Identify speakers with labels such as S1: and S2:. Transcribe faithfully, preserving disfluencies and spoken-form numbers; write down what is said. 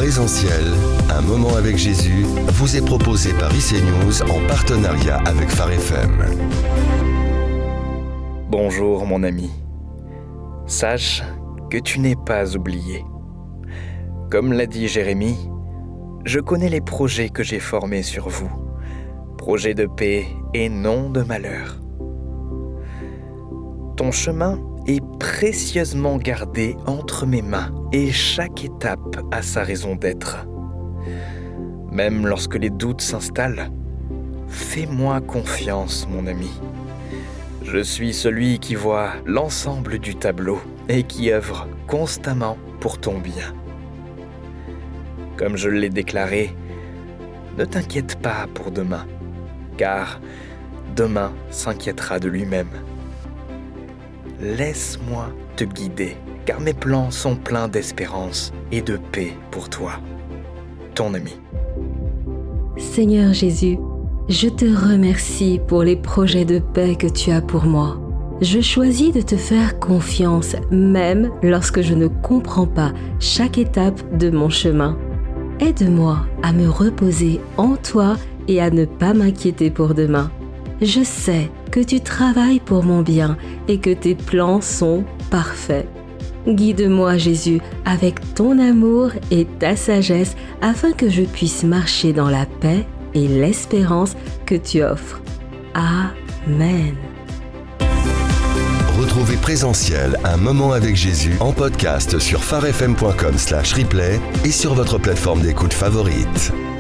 S1: Présentiel, un moment avec Jésus, vous est proposé par I C News en partenariat avec Phare F M.
S2: Bonjour mon ami. Sache que tu n'es pas oublié. Comme l'a dit Jérémie, je connais les projets que j'ai formés sur vous, projets de paix et non de malheur. Ton chemin est précieusement gardé entre mes mains et chaque étape a sa raison d'être. Même lorsque les doutes s'installent, fais-moi confiance, mon ami. Je suis celui qui voit l'ensemble du tableau et qui œuvre constamment pour ton bien. Comme je l'ai déclaré, ne t'inquiète pas pour demain, car demain s'inquiétera de lui-même. Laisse-moi te guider, car mes plans sont pleins d'espérance et de paix pour toi, ton ami.
S3: Seigneur Jésus, je te remercie pour les projets de paix que tu as pour moi. Je choisis de te faire confiance, même lorsque je ne comprends pas chaque étape de mon chemin. Aide-moi à me reposer en toi et à ne pas m'inquiéter pour demain. Je sais que tu travailles pour mon bien et que tes plans sont parfaits. Guide-moi, Jésus, avec ton amour et ta sagesse afin que je puisse marcher dans la paix et l'espérance que tu offres. Amen.
S1: Retrouvez Présentiel, un moment avec Jésus en podcast sur pharefm point com slash replay et sur votre plateforme d'écoute favorite.